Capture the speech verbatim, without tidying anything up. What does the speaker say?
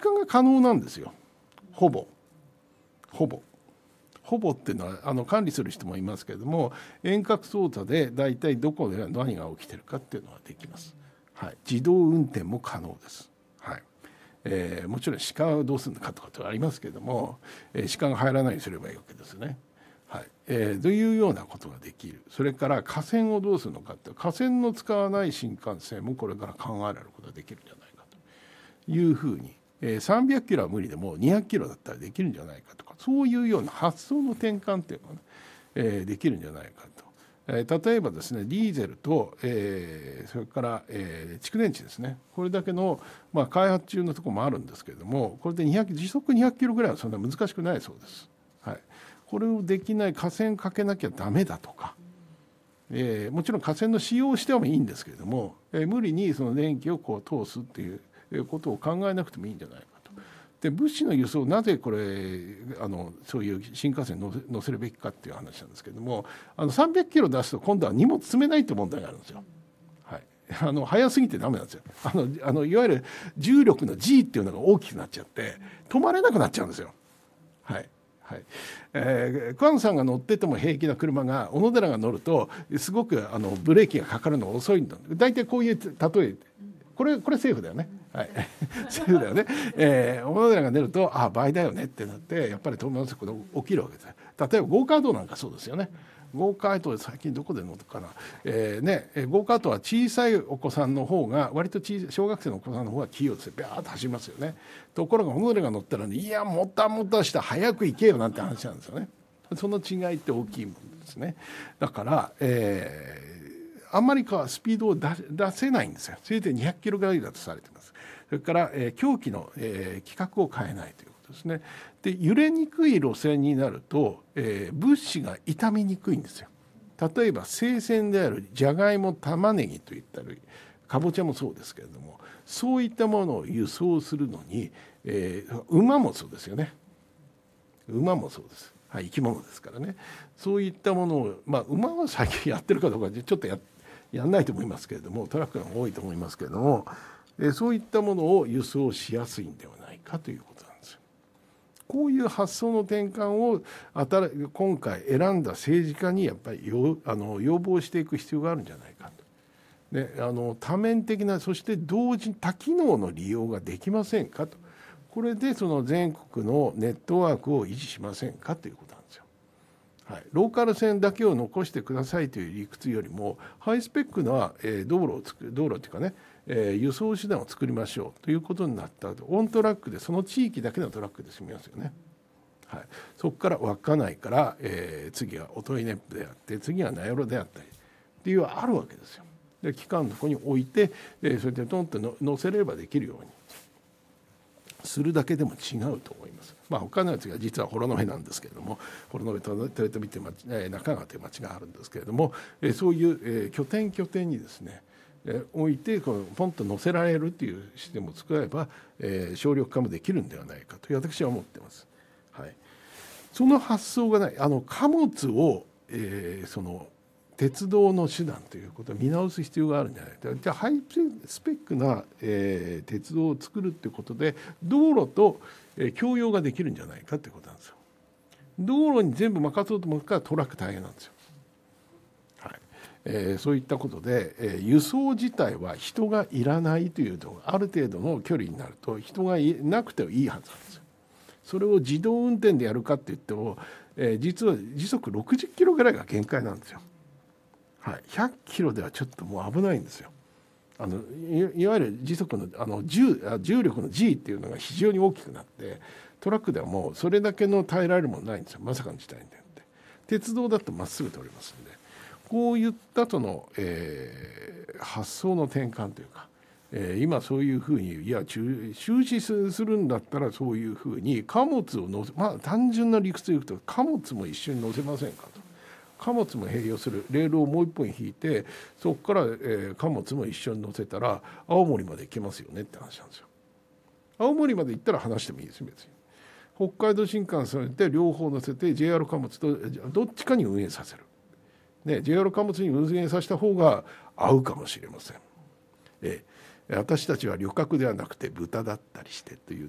換が可能なんですよ。ほぼほぼほぼっていうのはあの管理する人もいますけれども、遠隔操作で大体どこで何が起きてるかっていうのはできます。はい、自動運転も可能です。はい、えー、もちろん鹿をどうするのかとかってありますけれども、えー、鹿が入らないようにすればいいわけですね。はい、えー、というようなことができる。それから架線をどうするのかって、架線の使わない新幹線もこれから考えられることができるんじゃないかというふうに、えー、さんびゃくキロは無理でもにひゃくキロだったらできるんじゃないかとか、そういうような発想の転換っていうのが、ねえー、できるんじゃないかと。えー、例えばですね、ディーゼルと、えー、それから、えー、蓄電池ですね、これだけの、まあ、開発中のところもあるんですけれども、これでにひゃく時速にひゃくキロぐらいはそんな難しくないそうです。はい、これをできない、架線かけなきゃダメだとか、えー、もちろん架線の使用をしてもいいんですけれども、えー、無理にその電気をこう通すっていうことを考えなくてもいいんじゃないかと。で、物資の輸送、なぜこれあのそういう新幹線に乗せるべきかっていう話なんですけれども、あのさんびゃくキロ出すと今度は荷物積めないって問題があるんですよ。はい、あの速すぎてダメなんですよ。あのあのいわゆる重力の G っていうのが大きくなっちゃって止まれなくなっちゃうんですよ。はいはいえー、桑野さんが乗ってても平気な車が小野寺が乗るとすごくあのブレーキがかかるのが遅いんだ。大体こういう例え、これこれセーフだよね。はい、セーフだよね。えー、小野寺が出るとあ倍だよねってなってやっぱり止めますこと起きるわけです。例えばゴーカートなんかそうですよね。ゴーカート最近どこで乗るかな、えーね、ゴーカートは小さいお子さんの方が割と小小学生のお子さんの方が気をつけてビャーッと走りますよね。ところが小野寺が乗ったら、ね、いやもたもたして早く行けよなんて話なんですよね。その違いって大きいものですね。だから、えー、あんまりかスピードを 出, 出せないんですよ。せいぜいにひゃくキロぐらいだとされています。それから、えー、凶器の、えー、規格を変えないということですね。で、揺れにくい路線になると、えー、物資が傷みにくいんですよ。例えば生鮮であるじゃがいも、玉ねぎといったりかぼちゃもそうですけれども、そういったものを輸送するのに、えー、馬もそうですよね。馬もそうです。はい、生き物ですからね。そういったものを、まあ、馬は最近やってるかどうかちょっと や, やんないと思いますけれども、トラックが多いと思いますけれども、えー、そういったものを輸送しやすいんではないかということなんですよ。こういう発想の転換を今回選んだ政治家にやっぱり要あの要望していく必要があるんじゃないかと。で、あの多面的な、そして同時に多機能の利用ができませんかと。これでその全国のネットワークを維持しませんかということなんですよ。はい、ローカル線だけを残してくださいという理屈よりも、ハイスペックな、えー、道路を作る道路というかね、えー、輸送手段を作りましょうということになったと、オントラックでその地域だけのトラックで済みますよね。はい、そこから稚内から、えー、次は音威熱布であって、次は名寄であったりっていうあるわけですよ。で、機関のところに置いて、えー、それでトンと乗せればできるようにするだけでも違うと思います。まあ、他のやつが実は幌延なんですけれども、幌延と豊臣という町、中川という町があるんですけれども、えそういう、え拠点拠点にですね、え置いてこのポンと載せられるっていうシステムを作れば、え省力化もできるんではないかと私は思っています。はい、その発想がない、あの貨物を、えー、その鉄道の手段ということを見直す必要があるんじゃないか。じゃあハイスペックな、えー、鉄道を作るということで道路と、えー、共用ができるんじゃないかということなんですよ。道路に全部任そうと思うからトラック大変なんですよ。はいえー、そういったことで、えー、輸送自体は人がいらないというと、ある程度の距離になると人がいなくてもいいはずなんですよ。それを自動運転でやるかって言っても、えー、実は時速ろくじゅっキロぐらいが限界なんですよ。はい、ひゃっキロではちょっともう危ないんですよ。あの い, いわゆる時速の、あの 重, 重力の G っていうのが非常に大きくなって、トラックではもうそれだけの耐えられるものないんですよ。まさかの事態になって、鉄道だとまっすぐ通りますんで、こういったとの、えー、発想の転換というか、えー、今そういうふうにいや中止するんだったらそういうふうに貨物を乗せ、まあ単純な理屈で言うと貨物も一緒に乗せませんかと。貨物も併用する、レールをもう一本引いてそこから、えー、貨物も一緒に乗せたら青森まで行けますよねって話なんですよ。青森まで行ったら話してもいいですよ別に。北海道新幹線で両方乗せて ジェイアール 貨物とどっちかに運営させる、ね、ジェイアール 貨物に運営させた方が合うかもしれません。えー、私たちは旅客ではなくて豚だったりしてという